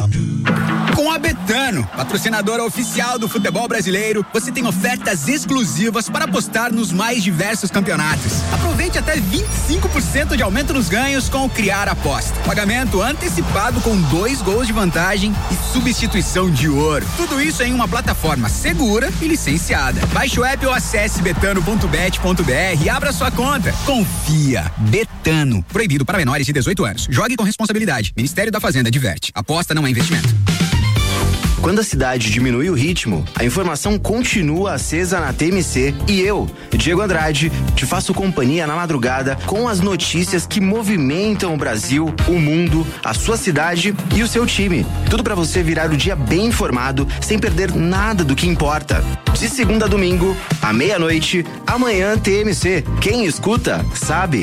Com a Betano, patrocinadora oficial do futebol brasileiro, você tem ofertas exclusivas para apostar nos mais diversos campeonatos. Aproveite até 25% de aumento nos ganhos com o Criar Aposta. Pagamento antecipado com 2 gols de vantagem e substituição de ouro. Tudo isso em uma plataforma segura e licenciada. Baixe o app ou acesse betano.bet.br e abra sua conta. Confia. Betano. Proibido para menores de 18 anos. Jogue com responsabilidade. Ministério da Fazenda adverte. Aposta não é investimento. Quando a cidade diminui o ritmo, a informação continua acesa na TMC e eu, Diego Andrade, te faço companhia na madrugada com as notícias que movimentam o Brasil, o mundo, a sua cidade e o seu time. Tudo para você virar o dia bem informado, sem perder nada do que importa. De segunda a domingo, à meia-noite, amanhã TMC. Quem escuta, sabe.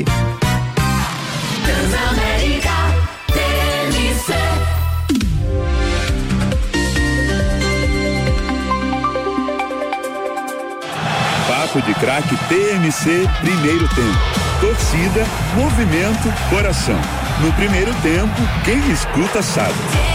Papo de Craque TMC, primeiro tempo. Torcida, movimento, coração. No primeiro tempo, quem escuta sabe.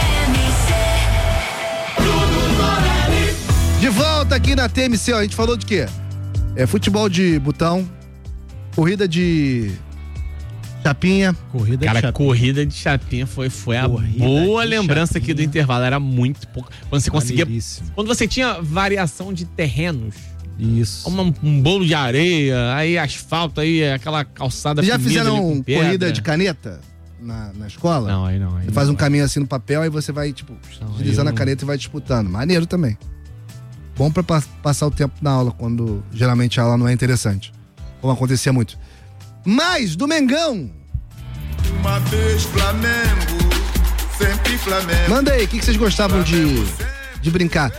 De volta aqui na TMC, ó, a gente falou de quê? Futebol de botão, corrida de chapinha. Corrida de chapinha foi a boa lembrança aqui do intervalo. Era muito pouco. Quando você conseguia. Quando você tinha variação de terrenos. Isso. Um bolo de areia, aí asfalto, aí aquela calçada. Já fizeram corrida de caneta na escola? Não, aí não. Aí você faz um caminho assim no papel, aí você vai, tipo, deslizando a caneta e vai disputando. Maneiro também. Bom pra passar o tempo na aula, quando geralmente a aula não é interessante. Como acontecia muito. Mas, do Mengão. Uma vez Flamengo, sempre Flamengo. Manda aí, o que vocês gostavam de brincar?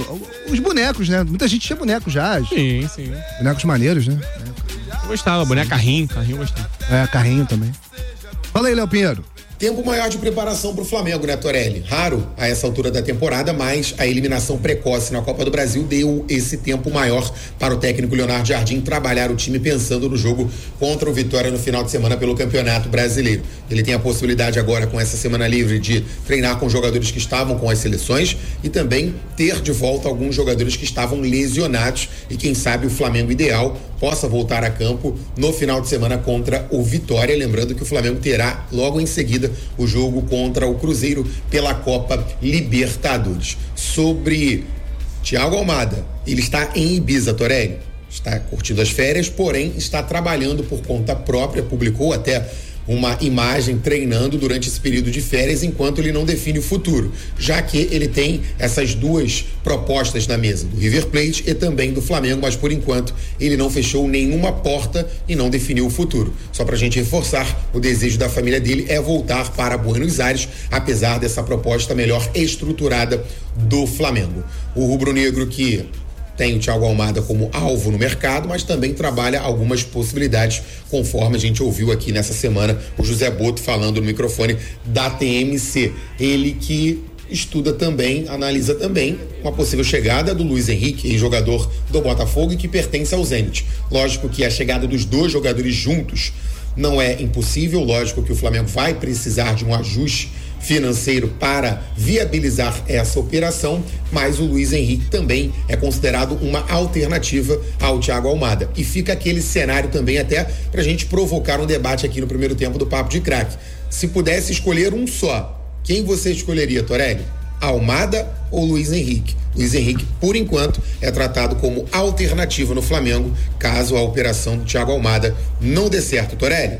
Os bonecos, né? Muita gente tinha boneco já. Sim. Bonecos maneiros, né? Eu gostava, boneco, carrinho eu gostava. Carrinho também. Fala aí, Léo Pinheiro. Tempo maior de preparação para o Flamengo, né, Torelli? Raro a essa altura da temporada, mas a eliminação precoce na Copa do Brasil deu esse tempo maior para o técnico Leonardo Jardim trabalhar o time pensando no jogo contra o Vitória no final de semana pelo Campeonato Brasileiro. Ele tem a possibilidade agora, com essa semana livre, de treinar com jogadores que estavam com as seleções e também ter de volta alguns jogadores que estavam lesionados e quem sabe o Flamengo ideal possa voltar a campo no final de semana contra o Vitória. Lembrando que o Flamengo terá logo em seguida o jogo contra o Cruzeiro pela Copa Libertadores. Sobre Thiago Almada, ele está em Ibiza, Torelli, está curtindo as férias, porém está trabalhando por conta própria, publicou até uma imagem treinando durante esse período de férias enquanto ele não define o futuro, já que ele tem essas duas propostas na mesa, do River Plate e também do Flamengo, mas por enquanto ele não fechou nenhuma porta e não definiu o futuro. Só pra gente reforçar, o desejo da família dele é voltar para Buenos Aires, apesar dessa proposta melhor estruturada do Flamengo. O rubro-negro que tem o Thiago Almada como alvo no mercado, mas também trabalha algumas possibilidades, conforme a gente ouviu aqui nessa semana o José Boto falando no microfone da TMC. Ele que estuda também, analisa também uma possível chegada do Luiz Henrique, jogador do Botafogo e que pertence ao Zenit. Lógico que a chegada dos dois jogadores juntos não é impossível, lógico que o Flamengo vai precisar de um ajuste financeiro para viabilizar essa operação, mas o Luiz Henrique também é considerado uma alternativa ao Thiago Almada. E fica aquele cenário também até para a gente provocar um debate aqui no primeiro tempo do Papo de Craque. Se pudesse escolher um só, quem você escolheria, Torelli? Almada ou Luiz Henrique? Luiz Henrique, por enquanto, é tratado como alternativa no Flamengo, caso a operação do Thiago Almada não dê certo, Torelli.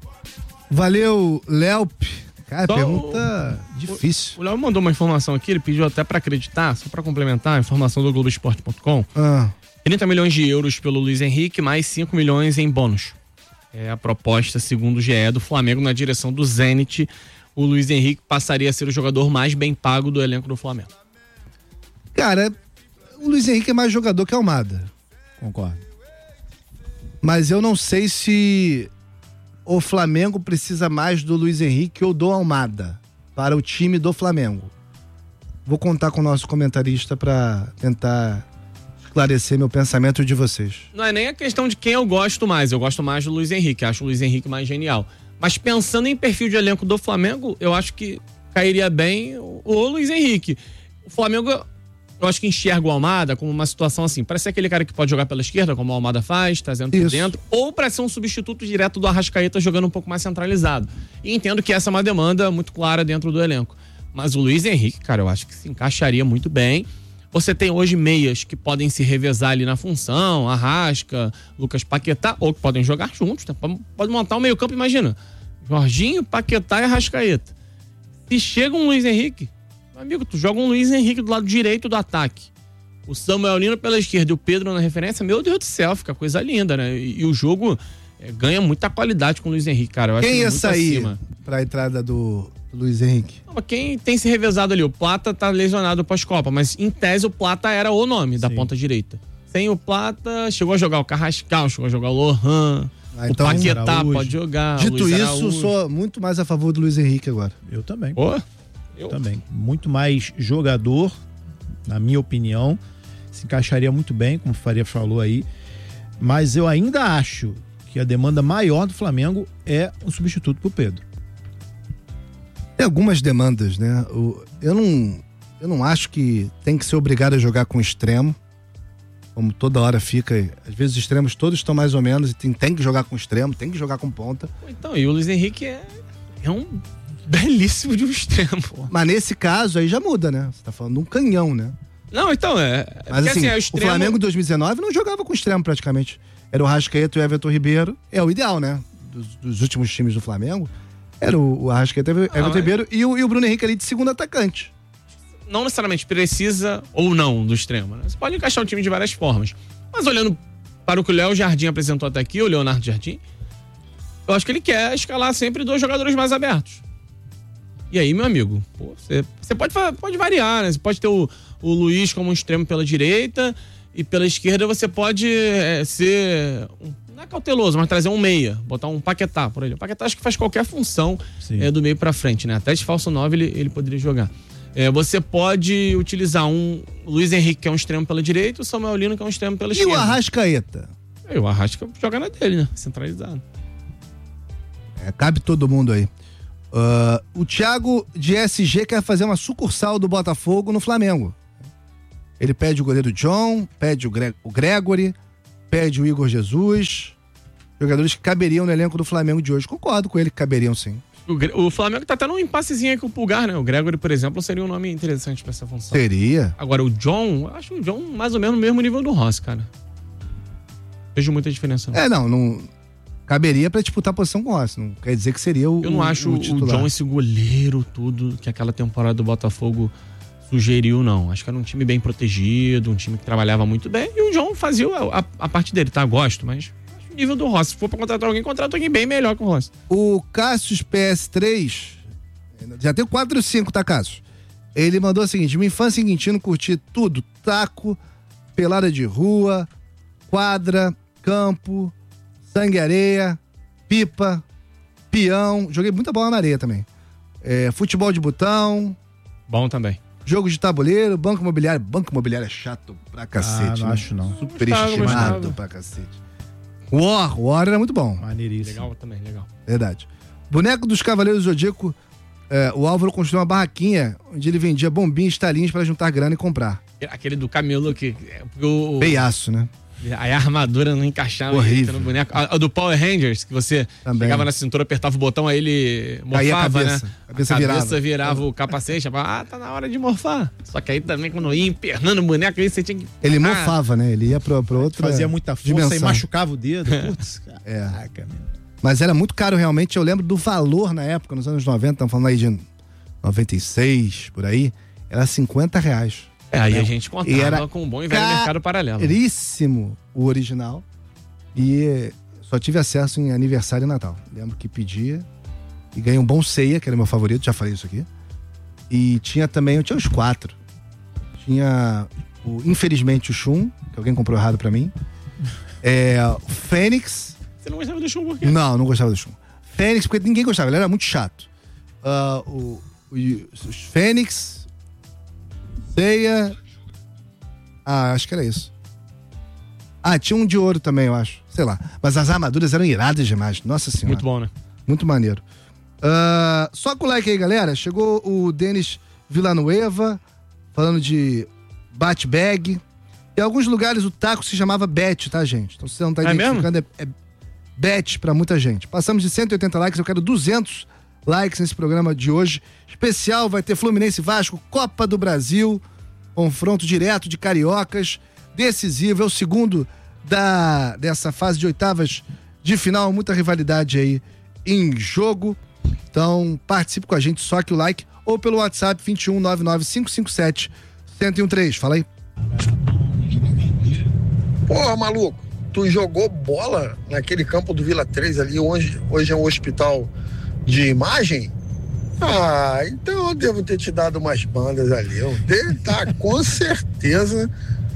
Valeu, Léo. Cara, pergunta difícil. O Léo mandou uma informação aqui, ele pediu até pra acreditar, só pra complementar, a informação do Globoesporte.com. 30 milhões de euros pelo Luiz Henrique, mais 5 milhões em bônus. É a proposta, segundo o GE, do Flamengo na direção do Zenit. O Luiz Henrique passaria a ser o jogador mais bem pago do elenco do Flamengo. Cara, o Luiz Henrique é mais jogador que Almada. Concordo. Mas eu não sei se o Flamengo precisa mais do Luiz Henrique ou do Almada para o time do Flamengo. Vou contar com o nosso comentarista para tentar esclarecer meu pensamento de vocês. Não é nem a questão de quem eu gosto mais do Luiz Henrique, acho o Luiz Henrique mais genial. Mas pensando em perfil de elenco do Flamengo, eu acho que, cairia bem o Luiz Henrique. O Flamengo, eu acho que enxerga o Almada como uma situação assim, para ser aquele cara que pode jogar pela esquerda, como o Almada faz, trazendo por dentro, ou para ser um substituto direto do Arrascaeta jogando um pouco mais centralizado. E entendo que essa é uma demanda muito clara dentro do elenco. Mas o Luiz Henrique, cara, eu acho que se encaixaria muito bem. Você tem hoje meias que podem se revezar ali na função, Arrasca, Lucas Paquetá, ou que podem jogar juntos, né? Pode montar um meio campo, imagina, Jorginho, Paquetá e Arrascaeta. Se chega um Luiz Henrique, meu amigo, tu joga um Luiz Henrique do lado direito do ataque, o Samuel Nino pela esquerda e o Pedro na referência, meu Deus do céu, fica coisa linda, né? E o jogo ganha muita qualidade com o Luiz Henrique, cara. Eu acho quem ia muito sair acima pra entrada do Luiz Henrique? Não, quem tem se revezado ali, o Plata tá lesionado pós-Copa, mas em tese o Plata era o nome da ponta direita. Sem o Plata, chegou a jogar o Carrascal, chegou a jogar o Lohan, então, o Paquetá pode jogar. Dito Luiz isso, Araújo. sou muito mais a favor do Luiz Henrique agora. Eu também. Eu também. Muito mais jogador, na minha opinião. Se encaixaria muito bem, como o Faria falou aí. Mas eu ainda acho que a demanda maior do Flamengo é um substituto pro Pedro. Tem algumas demandas, né? Eu não acho que tem que ser obrigado a jogar com extremo, como toda hora fica. Às vezes os extremos todos estão mais ou menos e tem que jogar com extremo, tem que jogar com ponta. Então, e o Luiz Henrique é um belíssimo de um extremo. Mas nesse caso aí já muda, né? Você tá falando de um canhão, né? Não, então Mas porque, assim, é o extremo... o Flamengo em 2019 não jogava com extremo praticamente. Era o Arrascaeta e o Everton Ribeiro. É o ideal, né? Dos últimos times do Flamengo. Era o Arrascaeta e o Everton Ribeiro e o Bruno Henrique ali de segundo atacante. Não necessariamente precisa ou não do extremo, né? Você pode encaixar o time de várias formas. Mas olhando para o que o Léo Jardim apresentou até aqui, o Leonardo Jardim, eu acho que ele quer escalar sempre 2 jogadores mais abertos. E aí, meu amigo, você pode variar, né? Você pode ter o Luiz como um extremo pela direita e pela esquerda você pode ser... não é cauteloso, mas trazer um meia, botar um Paquetá por ele. O Paquetá acho que faz qualquer função do meio pra frente, né? Até de falso 9 ele poderia jogar. Você pode utilizar um Luiz Henrique, que é um extremo pela direita, e o Samuel Lino, que é um extremo pela esquerda. E o Arrascaeta? O Arrasca joga na dele, né? Centralizado. Cabe todo mundo aí. O Thiago de SG quer fazer uma sucursal do Botafogo no Flamengo. Ele pede o goleiro John, pede o Gregory, pede o Igor Jesus, jogadores que caberiam no elenco do Flamengo de hoje. Concordo com ele que caberiam sim. O Flamengo tá tendo um impassezinho aí com o Pulgar, né? O Gregory, por exemplo, seria um nome interessante pra essa função. Seria. Agora, o John, eu acho o John mais ou menos no mesmo nível do Rossi, cara. Vejo muita diferença. Não caberia pra disputar a posição com o Rossi. Não quer dizer que seria o Eu não acho o John esse goleiro tudo que aquela temporada do Botafogo sugeriu, não. Acho que era um time bem protegido, um time que trabalhava muito bem. E o John fazia a parte dele, tá? Gosto, mas acho o nível do Rossi. Se for pra contratar alguém, contrata alguém bem melhor que o Rossi. O Cassius PS3, já tem 4 ou 5, tá, Cassius? Ele mandou o seguinte: minha infância em Quintino, curti tudo. Taco, pelada de rua, quadra, campo, sangue e areia, pipa, peão. Joguei muita bola na areia também. Futebol de botão. Bom também. Jogo de tabuleiro, banco imobiliário. Banco imobiliário é chato pra cacete. Não acho não. Super estimado pra cacete. War era muito bom. Maneiríssimo. Legal também, legal. Verdade. Boneco dos Cavaleiros do Zodíaco, o Álvaro construiu uma barraquinha onde ele vendia bombinhas e talinhos pra juntar grana e comprar. Aquele do Camelo que... Beiaço, né? Aí a armadura não encaixava. Horrível. No boneco. A do Power Rangers, que você pegava na cintura, apertava o botão, aí ele morfava, né? A cabeça virava o capacete. Tá na hora de morfar. Só que aí também, quando ia empernando o boneco, aí você tinha que... Ele morfava, né? Ele ia pra outra fazia muita força dimensão. E machucava o dedo. Putz, caraca, meu. Mas era muito caro realmente. Eu lembro do valor na época, nos anos 90, estamos falando aí de 96, por aí. Era R$50. Aí a gente contava com um bom e velho mercado paralelo. Caríssimo o original. E só tive acesso em aniversário e Natal. Lembro que pedia e ganhei um bom ceia, que era meu favorito, já falei isso aqui. E tinha também, eu tinha os 4. Tinha, infelizmente, o Shun, que alguém comprou errado pra mim. O Fênix. Você não gostava do Shun por quê? Não gostava do Shun. Fênix, porque ninguém gostava, ele era muito chato. Os Fênix... Ceia. Acho que era isso. Tinha um de ouro também, eu acho. Sei lá. Mas as armaduras eram iradas demais. Nossa senhora. Muito bom, né? Muito maneiro. Só com o like aí, galera. Chegou o Denis Villanueva, falando de bate-bag. Em alguns lugares o taco se chamava bet, tá, gente? Então se você não tá identificando, é bet pra muita gente. Passamos de 180 likes, eu quero 200 likes nesse programa de hoje. Especial, vai ter Fluminense e Vasco, Copa do Brasil, confronto direto de cariocas, decisivo, é o segundo dessa fase de oitavas de final, muita rivalidade aí em jogo. Então participe com a gente, só que o like, ou pelo WhatsApp 2199-557-1013. Fala aí. Porra, maluco, tu jogou bola naquele campo do Vila 3 ali, hoje é um hospital de imagem? Ah, então eu devo ter te dado umas bandas ali. Eu devo estar com certeza,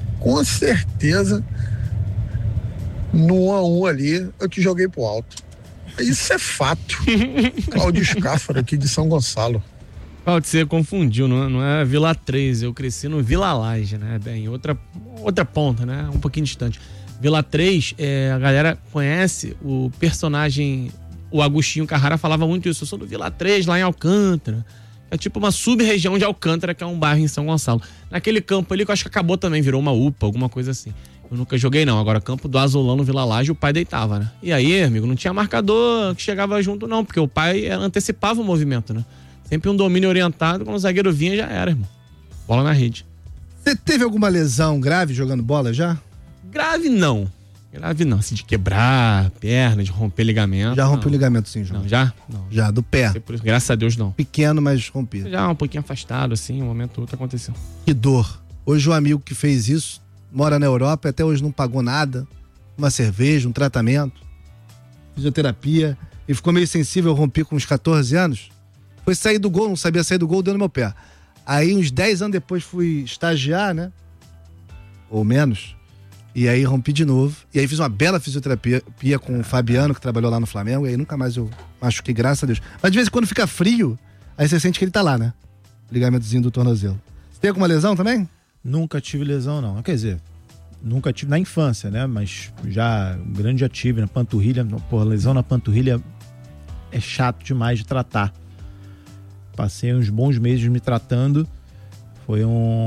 no 1-1 ali, eu te joguei pro alto. Isso é fato. Cláudio Scáfaro aqui de São Gonçalo. Claudio, você confundiu, não é Vila 3, eu cresci no Vila Laje, né? Bem, outra ponta, né? Um pouquinho distante. Vila 3, a galera conhece o personagem, o Agostinho Carrara falava muito isso, eu sou do Vila 3, lá em Alcântara. É tipo uma sub-região de Alcântara, que é um bairro em São Gonçalo. Naquele campo ali, que eu acho que acabou também, virou uma UPA, alguma coisa assim. Eu nunca joguei não, agora campo do Azulão no Vila Laje, o pai deitava, né? E aí, amigo, não tinha marcador que chegava junto não, porque o pai antecipava o movimento, né? Sempre um domínio orientado, quando o zagueiro vinha já era, irmão. Bola na rede. Você teve alguma lesão grave jogando bola já? Grave não, assim, de quebrar perna, de romper ligamento. Já rompeu o ligamento sim, João? Não, já? Não. Já, do pé. Por isso, graças a Deus não. Pequeno, mas rompido. Já um pouquinho afastado, assim, um momento outro aconteceu. Que dor. Hoje um amigo que fez isso, mora na Europa e até hoje não pagou nada, uma cerveja, um tratamento, fisioterapia, e ficou meio sensível, eu rompi com uns 14 anos, foi sair do gol, não sabia sair do gol, deu no meu pé. Aí uns 10 anos depois fui estagiar, né, ou menos, e aí rompi de novo, e aí fiz uma bela fisioterapia com o Fabiano, que trabalhou lá no Flamengo, e aí nunca mais eu machuquei, graças a Deus. Mas de vez em quando fica frio, aí você sente que ele tá lá, né, ligamentozinho do tornozelo. Você tem alguma lesão também? Nunca tive lesão, não. Quer dizer, nunca tive na infância, né? Mas já tive na panturrilha. Pô, lesão na panturrilha é chato demais de tratar. Passei uns bons meses me tratando. Foi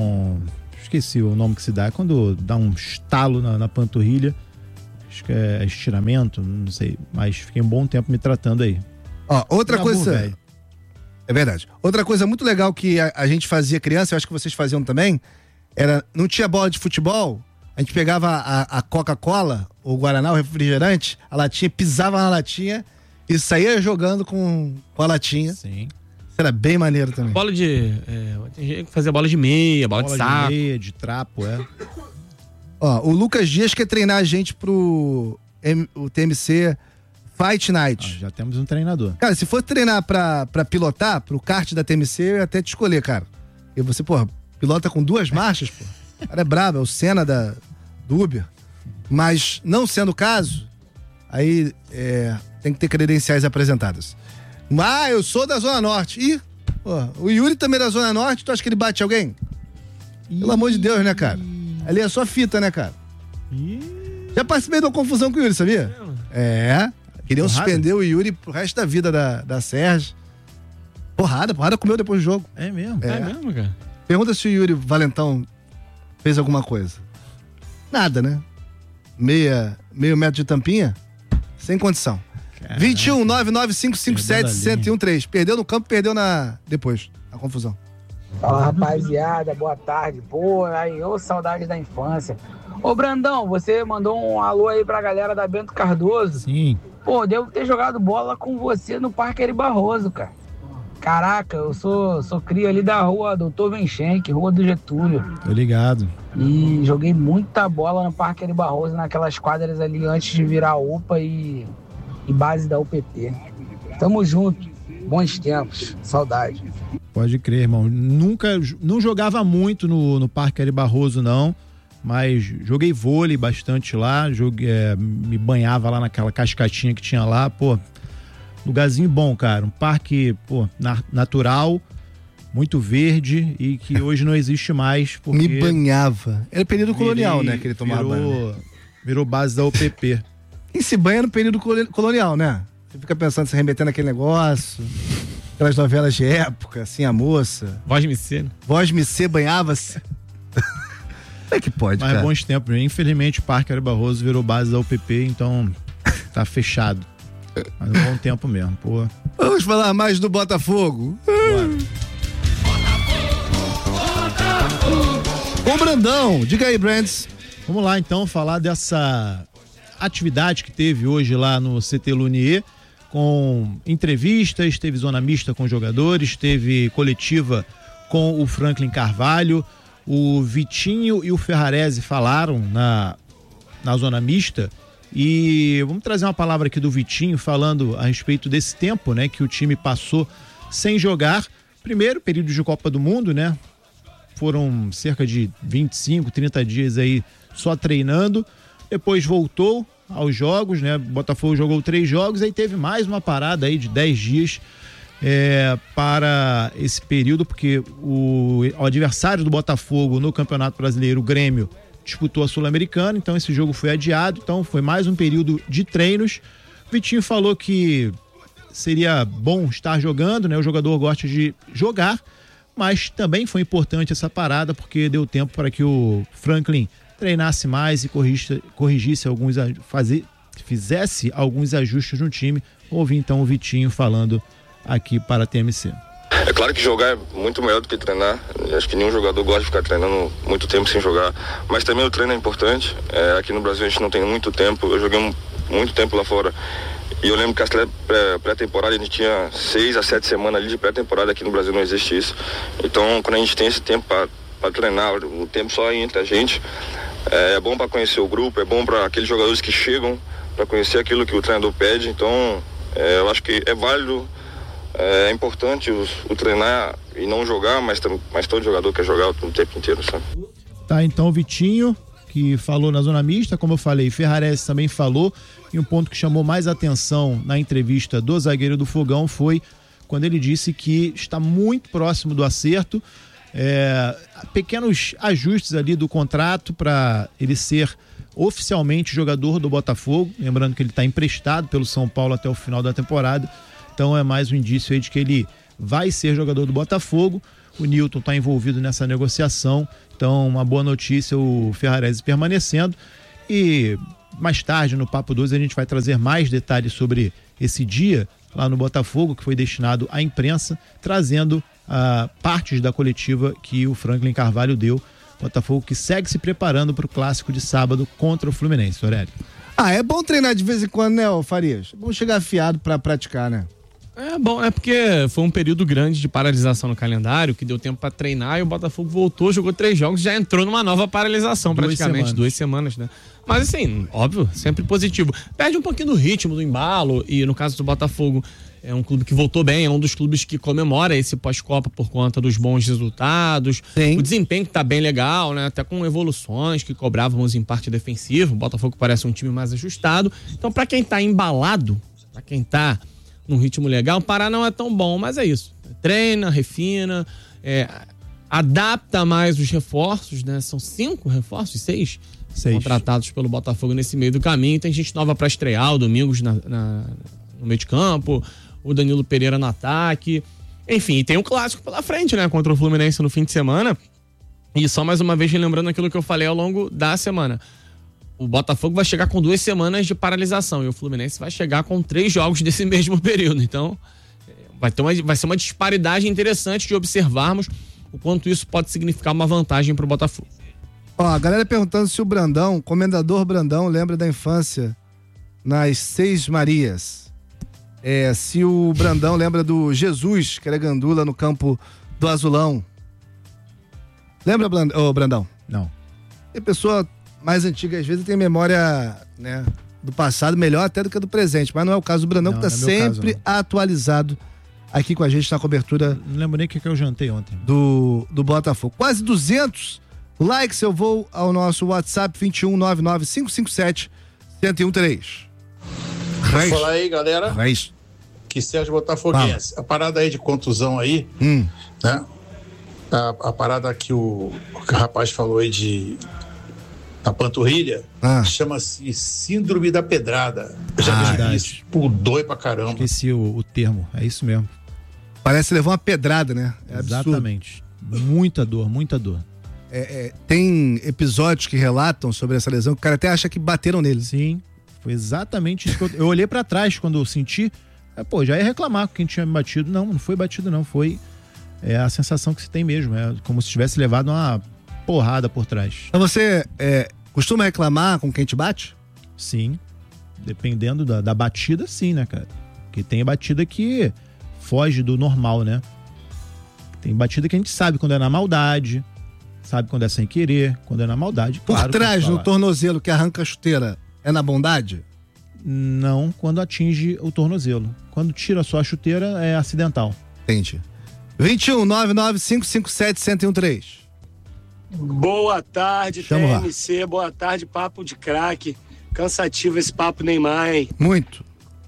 esqueci o nome que se dá. É quando dá um estalo na panturrilha. Acho que é estiramento, não sei. Mas fiquei um bom tempo me tratando aí. Ó, outra coisa... É verdade. Outra coisa muito legal que a gente fazia criança, eu acho que vocês faziam também, não tinha bola de futebol, a gente pegava a Coca-Cola, o Guaraná, o refrigerante, a latinha, pisava na latinha e saía jogando com a latinha. Sim. Isso era bem maneiro também. Bola de... tem gente que fazia bola de meia, bola de saco. De meia, de trapo, Ó, o Lucas Dias quer treinar a gente pro o TMC Fight Night. Já temos um treinador. Cara, se for treinar pra pilotar, pro kart da TMC, eu ia até te escolher, cara. E você, porra, pilota com 2 marchas, pô. O cara é brabo, é o Senna do Uber. Mas, não sendo o caso, aí tem que ter credenciais apresentadas. Ah, eu sou da Zona Norte. Ih, pô, o Yuri também é da Zona Norte, tu acha que ele bate alguém? Pelo amor de Deus, né, cara? Ali é só fita, né, cara? Já participei de uma confusão com o Yuri, sabia? Queriam suspender o Yuri pro resto da vida da Sérgio. Porrada comeu depois do jogo. É mesmo? É mesmo, cara? Pergunta se o Yuri Valentão fez alguma coisa. Nada, né? Meio metro de tampinha? Sem condição. 21-99557-1013. Perdeu no campo, perdeu depois. A confusão. Fala, rapaziada, boa tarde. Pô, aí, saudades da infância. Ô, Brandão, você mandou um alô aí pra galera da Bento Cardoso. Sim. Pô, devo ter jogado bola com você no Parque Ari Barroso, cara. Caraca, eu sou cria ali da rua Doutor Venchенck, rua do Getúlio. Tô ligado. E joguei muita bola no Parque Ari Barroso, naquelas quadras ali antes de virar UPA e base da UPT. Tamo junto. Bons tempos. Saudade. Pode crer, irmão. Não jogava muito no Parque Ari Barroso, não. Mas joguei vôlei bastante lá, me banhava lá naquela cascatinha que tinha lá, pô, lugarzinho bom, cara, um parque, pô, natural, muito verde e que hoje não existe mais. Porque me banhava. Era período colonial, né, que ele tomava banho. Virou base da UPP. E se banha no período colonial, né? Você fica pensando, se remetendo aquele negócio, aquelas novelas de época, assim, a moça. Voz Me Ser, né? Voz Me Ser, banhava-se. É que pode, mas cara. Bons tempos, né? Infelizmente o Parque Ari Barroso virou base da UPP, então tá fechado. Mas um bom tempo mesmo, pô. Vamos falar mais do Botafogo. Com o Brandão, diga aí, Brands. Vamos lá então falar dessa atividade que teve hoje lá no CT Lunier, com entrevistas, teve zona mista com jogadores, teve coletiva com o Franklin Carvalho, o Vitinho e o Ferrarese falaram na zona mista. E vamos trazer uma palavra aqui do Vitinho falando a respeito desse tempo, né, que o time passou sem jogar. Primeiro, período de Copa do Mundo, né? Foram cerca de 25, 30 dias aí só treinando. Depois voltou aos jogos, né? O Botafogo jogou 3 jogos, aí teve mais uma parada aí de 10 dias para esse período, porque o adversário do Botafogo no Campeonato Brasileiro, o Grêmio, disputou a Sul-Americana, então esse jogo foi adiado, então foi mais um período de treinos. O Vitinho falou que seria bom estar jogando, né? O jogador gosta de jogar, mas também foi importante essa parada porque deu tempo para que o Franklin treinasse mais e corrigisse fizesse alguns ajustes no time. Ouvi então o Vitinho falando aqui para a TMC. É claro que jogar é muito melhor do que treinar. Acho que nenhum jogador gosta de ficar treinando muito tempo sem jogar. Mas também o treino é importante. Aqui no Brasil a gente não tem muito tempo. Eu joguei muito tempo lá fora. E eu lembro que a pré-temporada a gente tinha 6 a 7 semanas ali de pré-temporada. Aqui no Brasil não existe isso. Então quando a gente tem esse tempo para treinar, o tempo só entre a gente, é bom para conhecer o grupo, é bom para aqueles jogadores que chegam, para conhecer aquilo que o treinador pede. Então eu acho que é válido. É importante o treinar e não jogar, mas todo jogador quer jogar o tempo inteiro, sabe? Tá, então o Vitinho, que falou na zona mista, como eu falei, Ferrarese também falou, e um ponto que chamou mais atenção na entrevista do zagueiro do Fogão foi quando ele disse que está muito próximo do acerto, pequenos ajustes ali do contrato para ele ser oficialmente jogador do Botafogo, lembrando que ele está emprestado pelo São Paulo até o final da temporada. Então é mais um indício aí de que ele vai ser jogador do Botafogo. O Newton está envolvido nessa negociação. Então, uma boa notícia, o Ferrarese permanecendo. E mais tarde, no Papo 12, a gente vai trazer mais detalhes sobre esse dia lá no Botafogo, que foi destinado à imprensa, trazendo partes da coletiva que o Franklin Carvalho deu. Botafogo que segue se preparando para o clássico de sábado contra o Fluminense, Aurélio. É bom treinar de vez em quando, né, Farias? É bom chegar afiado para praticar, né? É bom, é porque foi um período grande de paralisação no calendário, que deu tempo pra treinar, e o Botafogo voltou, jogou 3 jogos, já entrou numa nova paralisação, praticamente, 2 semanas, né? Mas assim, óbvio, sempre positivo. Perde um pouquinho do ritmo, do embalo, e no caso do Botafogo, é um clube que voltou bem, é um dos clubes que comemora esse pós-Copa por conta dos bons resultados. Sim. O desempenho que tá bem legal, né? Até com evoluções que cobrávamos em parte defensiva. O Botafogo parece um time mais ajustado. Então, pra quem tá embalado, pra quem tá num ritmo legal, parar não é tão bom, mas é isso. Treina, refina, adapta mais os reforços, né? São 5 reforços, 6 contratados pelo Botafogo nesse meio do caminho. Tem gente nova pra estrear, o Domingos no meio de campo, o Danilo Pereira no ataque. Enfim, tem um clássico pela frente, né? Contra o Fluminense no fim de semana. E só mais uma vez lembrando aquilo que eu falei ao longo da semana. O Botafogo vai chegar com 2 semanas de paralisação e o Fluminense vai chegar com 3 jogos desse mesmo período. Então, vai ser uma disparidade interessante de observarmos o quanto isso pode significar uma vantagem para o Botafogo. A galera perguntando se o Brandão, Comendador Brandão, lembra da infância nas Seis Marias. Se o Brandão lembra do Jesus, que era gandula no campo do Azulão. Lembra, Brandão? Não. Tem pessoa mais antiga, às vezes, tem memória, né, do passado melhor até do que do presente, mas não é o caso do Brandão, que tá sempre atualizado aqui com a gente na cobertura. Não lembro nem o que eu jantei ontem. Do Botafogo. Quase 200 likes. Eu vou ao nosso WhatsApp 2199-557-1013. Fala aí, galera. Que Sérgio Botafoguense. A parada aí de contusão aí, né? A parada que o rapaz falou aí de na panturrilha, chama-se síndrome da pedrada. Eu já vi isso, dói pra caramba. Esqueci o termo, é isso mesmo. Parece levar uma pedrada, né? É exatamente. Muita dor, muita dor. Tem episódios que relatam sobre essa lesão que o cara até acha que bateram nele. Sim, foi exatamente isso que eu olhei pra trás quando eu senti. Já ia reclamar com quem tinha me batido. Não foi batido, não. Foi a sensação que se tem mesmo. É como se tivesse levado uma porrada por trás. Então você costuma reclamar com quem te bate? Sim. Dependendo da batida, sim, né, cara? Porque tem batida que foge do normal, né? Tem batida que a gente sabe quando é na maldade, sabe quando é sem querer, quando é na maldade. Por claro, trás, no tornozelo que arranca a chuteira, é na bondade? Não, quando atinge o tornozelo. Quando tira só a chuteira, é acidental. Entendi. 21-99557-1013. Boa tarde, TMC. Boa tarde, papo de craque. Cansativo esse papo Neymar, hein? Muito.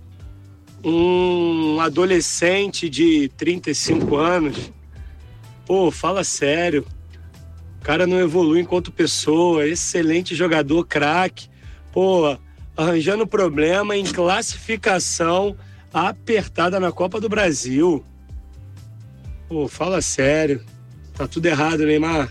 Um adolescente de 35 anos. Pô, fala sério. O cara não evolui enquanto pessoa. Excelente jogador, craque. Pô, arranjando problema em classificação apertada na Copa do Brasil. Pô, fala sério. Tá tudo errado, Neymar.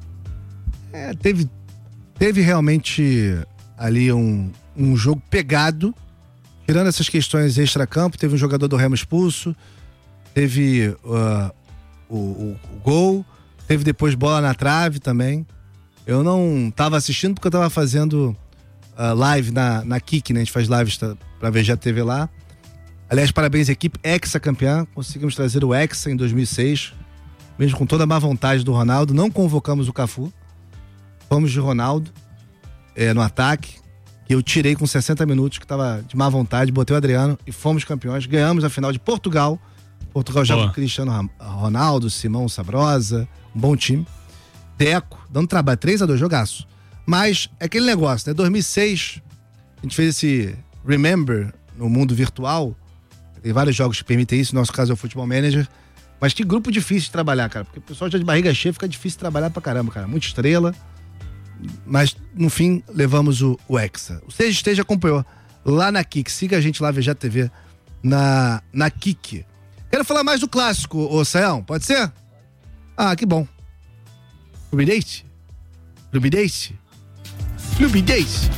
Teve realmente ali um jogo pegado. Tirando essas questões extra-campo, teve um jogador do Remo expulso, teve o gol, teve depois bola na trave também. Eu não tava assistindo porque eu tava fazendo live na Kik, né? A gente faz lives pra VG TV lá. Aliás, parabéns à equipe ex-campeã. Conseguimos trazer o Hexa em 2006, mesmo com toda a má vontade do Ronaldo. Não convocamos o Cafu. Fomos de Ronaldo no ataque. Que eu tirei com 60 minutos, que tava de má vontade, botei o Adriano e fomos campeões. Ganhamos a final de Portugal. Portugal já com Cristiano Ronaldo, Simão Sabrosa, um bom time. Deco, dando trabalho, 3-2, jogaço. Mas é aquele negócio, né? 2006, a gente fez esse Remember no mundo virtual. Tem vários jogos que permitem isso, no nosso caso é o Futebol Manager. Mas que grupo difícil de trabalhar, cara. Porque o pessoal já de barriga cheia fica difícil trabalhar pra caramba, cara. Muita estrela. Mas, no fim, levamos o Hexa. O Seja Esteja acompanhou lá na Kik. Siga a gente lá, VG TV, na Kik. Quero falar mais do clássico, ô Sayão, pode ser? Ah, que bom. Fluminense? Fluminense? Fluminense?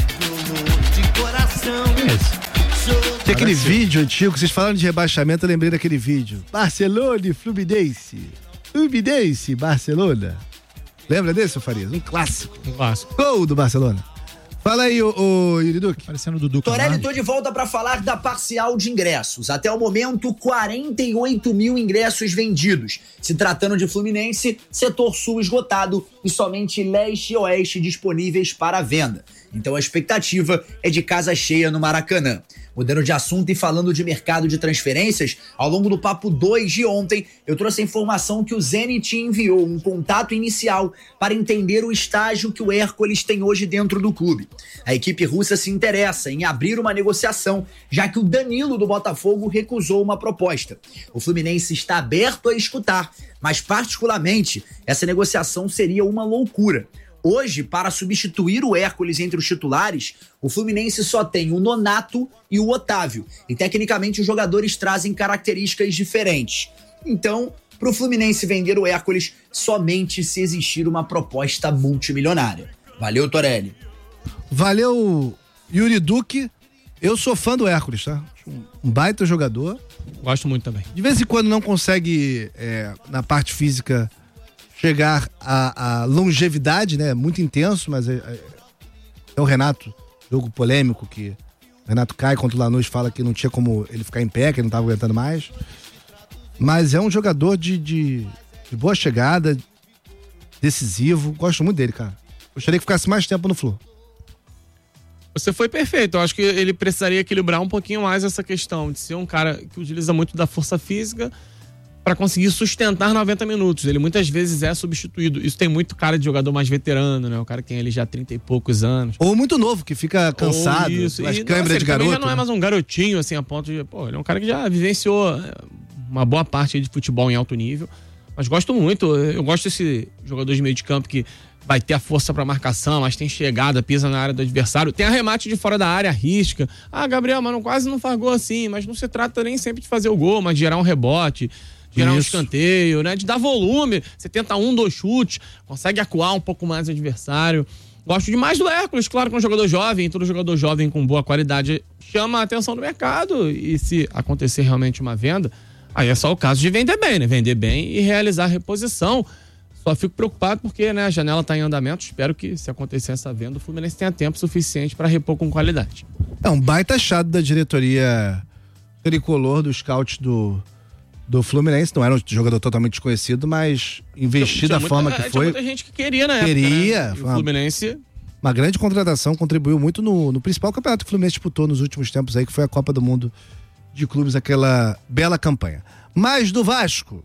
Tem aquele vídeo antigo que vocês falaram de rebaixamento, eu lembrei daquele vídeo. Barcelona e Fluminense. Fluminense e Barcelona. Lembra desse, Farias? Um clássico. Gol do Barcelona. Fala aí, o Yuri Duque. Parecendo o Dudu. Torelli, tô de volta para falar da parcial de ingressos. Até o momento, 48 mil ingressos vendidos. Se tratando de Fluminense, setor sul esgotado e somente leste e oeste disponíveis para venda. Então a expectativa é de casa cheia no Maracanã. Mudando de assunto e falando de mercado de transferências, ao longo do Papo 2 de ontem, eu trouxe a informação que o Zenit enviou um contato inicial para entender o estágio que o Hércules tem hoje dentro do clube. A equipe russa se interessa em abrir uma negociação, já que o Danilo do Botafogo recusou uma proposta. O Fluminense está aberto a escutar, mas particularmente essa negociação seria uma loucura. Hoje, para substituir o Hércules entre os titulares, o Fluminense só tem o Nonato e o Otávio. E tecnicamente os jogadores trazem características diferentes. Então, para o Fluminense vender o Hércules, somente se existir uma proposta multimilionária. Valeu, Torelli. Valeu, Yuri Duque. Eu sou fã do Hércules, tá? Um baita jogador. Gosto muito também. De vez em quando não consegue, na parte física, chegar à longevidade, né? Muito intenso, mas é o Renato, jogo polêmico que o Renato cai contra o Lanús, fala que não tinha como ele ficar em pé, que ele não estava aguentando mais. Mas é um jogador de boa chegada, decisivo. Gosto muito dele, cara. Gostaria que ficasse mais tempo no Flu. Você foi perfeito. Eu acho que ele precisaria equilibrar um pouquinho mais essa questão de ser um cara que utiliza muito da força física para conseguir sustentar 90 minutos. Ele muitas vezes é substituído. Isso tem muito cara de jogador mais veterano, né? O cara que tem ali já 30 e poucos anos. Ou muito novo, que fica cansado. Isso. As câimbras de garoto. Ele já não é mais um garotinho, assim, a ponto de... Pô, ele é um cara que já vivenciou uma boa parte de futebol em alto nível. Mas gosto muito. Eu gosto desse jogador de meio de campo que vai ter a força pra marcação, mas tem chegada, pisa na área do adversário, tem arremate de fora da área, arrisca. Gabriel, mas quase não faz gol assim, mas não se trata nem sempre de fazer o gol, mas de gerar um rebote, gerar um escanteio, né? De dar volume, você tenta 2 chutes, consegue acuar um pouco mais o adversário. Gosto demais do Hércules, claro que é um jogador jovem, todo jogador jovem com boa qualidade chama a atenção do mercado, e se acontecer realmente uma venda, aí é só o caso de vender bem, né? Vender bem e realizar a reposição. Só fico preocupado porque, né, a janela está em andamento. Espero que, se acontecer essa venda, o Fluminense tenha tempo suficiente para repor com qualidade. É um baita achado da diretoria tricolor, do scout do Fluminense. Não era um jogador totalmente desconhecido, mas investir da forma que foi. Tinha muita gente que queria na época, né? E o Fluminense... Uma grande contratação, contribuiu muito no principal campeonato que o Fluminense disputou nos últimos tempos aí, que foi a Copa do Mundo de Clubes, aquela bela campanha. Mais do Vasco.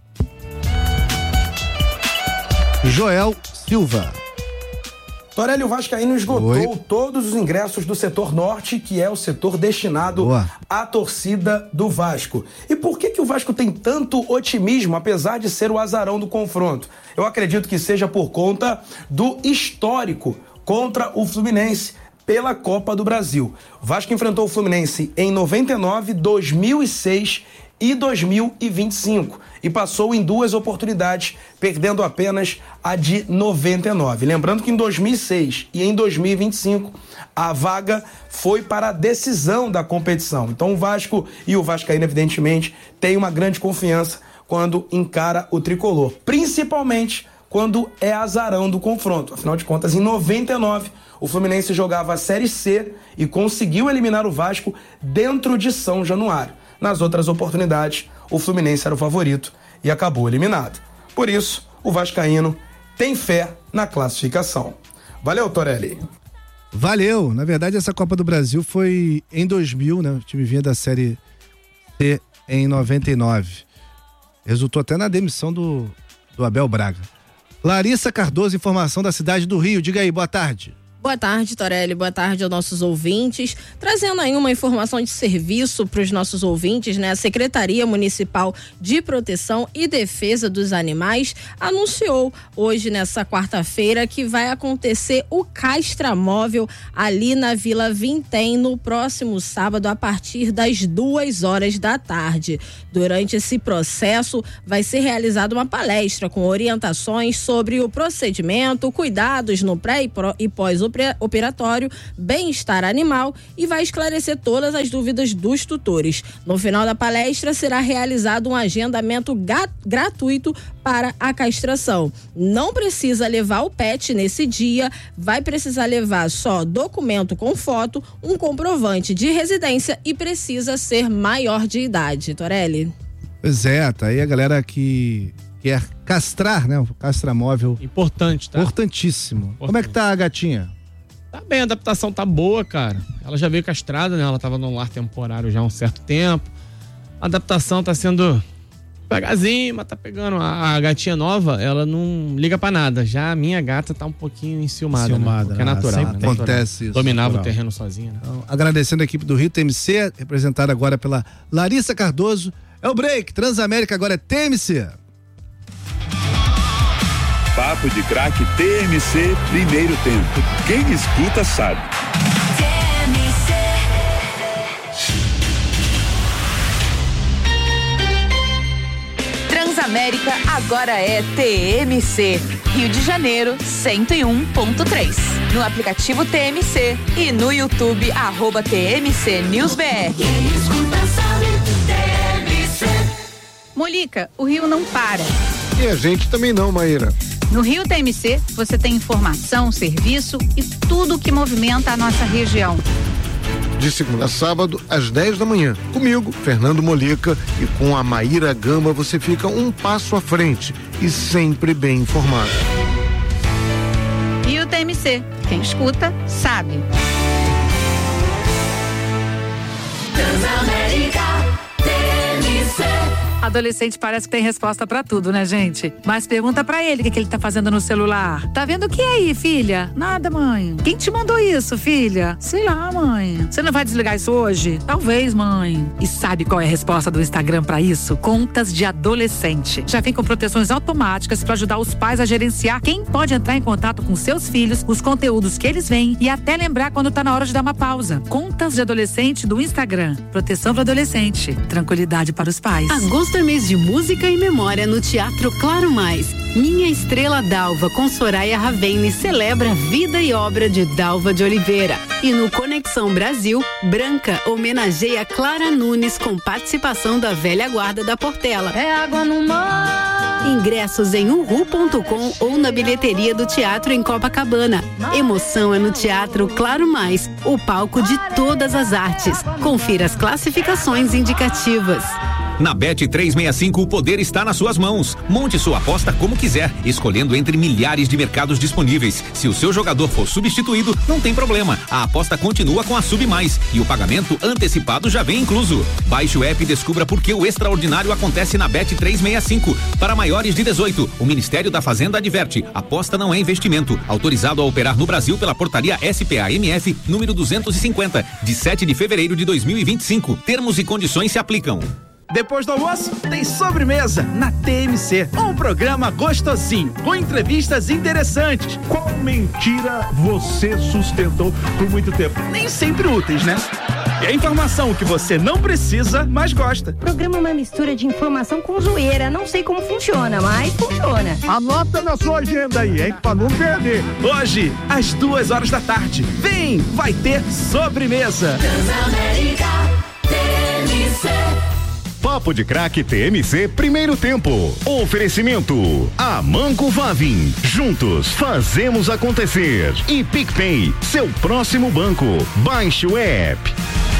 Joel Silva. Torelli, o Vascaíno esgotou todos os ingressos do setor norte, que é o setor destinado à torcida do Vasco. E por que o Vasco tem tanto otimismo, apesar de ser o azarão do confronto? Eu acredito que seja por conta do histórico contra o Fluminense pela Copa do Brasil. O Vasco enfrentou o Fluminense em 99, 2006 e 2025 e passou em 2 oportunidades, perdendo apenas a de 99. Lembrando que em 2006 e em 2025 a vaga foi para a decisão da competição. Então o Vasco e o Vascaíno, evidentemente, têm uma grande confiança quando encara o tricolor, principalmente quando é azarão do confronto. Afinal de contas, em 99 o Fluminense jogava a Série C e conseguiu eliminar o Vasco dentro de São Januário. Nas outras oportunidades, o Fluminense era o favorito e acabou eliminado. Por isso, o Vascaíno tem fé na classificação. Valeu, Torelli. Valeu. Na verdade, essa Copa do Brasil foi em 2000, né? O time vinha da Série C em 99. Resultou até na demissão do Abel Braga. Larissa Cardoso, informação da cidade do Rio. Diga aí, boa tarde. Boa tarde, Torelli. Boa tarde aos nossos ouvintes. Trazendo aí uma informação de serviço para os nossos ouvintes, né? A Secretaria Municipal de Proteção e Defesa dos Animais anunciou hoje, nessa quarta-feira, que vai acontecer o Castramóvel ali na Vila Vintém no próximo sábado, a partir das 2h da tarde. Durante esse processo, vai ser realizada uma palestra com orientações sobre o procedimento, cuidados no pré e pós-operatório, bem-estar animal, e vai esclarecer todas as dúvidas dos tutores. No final da palestra, será realizado um agendamento gratuito para a castração. Não precisa levar o pet nesse dia, vai precisar levar só documento com foto, um comprovante de residência e precisa ser maior de idade. Torelli? Pois é, tá aí a galera que quer castrar, né? O castramóvel. Importante, tá? Importantíssimo. Como é que tá a gatinha? Tá bem, a adaptação tá boa, cara. Ela já veio castrada, né? Ela tava no lar temporário já há um certo tempo. A adaptação tá sendo devagarzinho, mas tá pegando. A gatinha nova, ela não liga pra nada. Já a minha gata tá um pouquinho enciumada, né? Porque é natural. Sempre né? acontece isso. Dominava o terreno sozinha, né? Então, agradecendo a equipe do Rio TMC, representada agora pela Larissa Cardoso. É o break. Transamérica agora é TMC. Papo de Craque TMC, primeiro tempo. Quem escuta sabe. Transamérica agora é TMC. Rio de Janeiro, 101.3. No aplicativo TMC e no YouTube, @TMC News BR. Quem escuta sabe, TMC. Molica, o Rio não para. E a gente também não, Maíra. No Rio TMC, você tem informação, serviço e tudo o que movimenta a nossa região. De segunda a sábado, às 10 da manhã. Comigo, Fernando Molica, e com a Maíra Gama, você fica um passo à frente e sempre bem informado. Rio TMC, quem escuta, sabe. Transamérica, TMC, Adolescente parece que tem resposta pra tudo, né, gente? Mas pergunta pra ele o que ele tá fazendo no celular. Tá vendo o que aí, filha? Nada, mãe. Quem te mandou isso, filha? Sei lá, mãe. Você não vai desligar isso hoje? Talvez, mãe. E sabe qual é a resposta do Instagram pra isso? Contas de adolescente. Já vem com proteções automáticas pra ajudar os pais a gerenciar quem pode entrar em contato com seus filhos, os conteúdos que eles veem e até lembrar quando tá na hora de dar uma pausa. Contas de adolescente do Instagram. Proteção para adolescente. Tranquilidade para os pais. Agosto é mês de música e memória no Teatro Claro Mais. Minha Estrela Dalva com Soraya Ravenne celebra a vida e obra de Dalva de Oliveira. E no Conexão Brasil, Branca homenageia Clara Nunes com participação da velha guarda da Portela. É água no mar. Ingressos em uhu.com ou na bilheteria do teatro em Copacabana. Emoção é no Teatro Claro Mais, o palco de todas as artes. Confira as classificações indicativas. Na Bet365 o poder está nas suas mãos. Monte sua aposta como quiser, escolhendo entre milhares de mercados disponíveis. Se o seu jogador for substituído, não tem problema. A aposta continua com a Sub Mais e o pagamento antecipado já vem incluso. Baixe o app e descubra por que o extraordinário acontece na Bet365. Para maiores de 18, o Ministério da Fazenda adverte: aposta não é investimento. Autorizado a operar no Brasil pela portaria SPA-MF número 250, de 7 de fevereiro de 2025. Termos e condições se aplicam. Depois do almoço, tem sobremesa na TMC. Um programa gostosinho, com entrevistas interessantes. Qual mentira você sustentou por muito tempo? Nem sempre úteis, né? E a informação que você não precisa, mas gosta. O programa é uma mistura de informação com zoeira. Não sei como funciona, mas funciona. Anota na sua agenda aí, hein? Pra não perder. Hoje, às 2h da tarde. Vem, vai ter sobremesa. Transamérica, TMC. Papo de Craque TMC Primeiro Tempo. Oferecimento Amanco Vavin. Juntos fazemos acontecer. E PicPay, seu próximo banco. Baixe o app.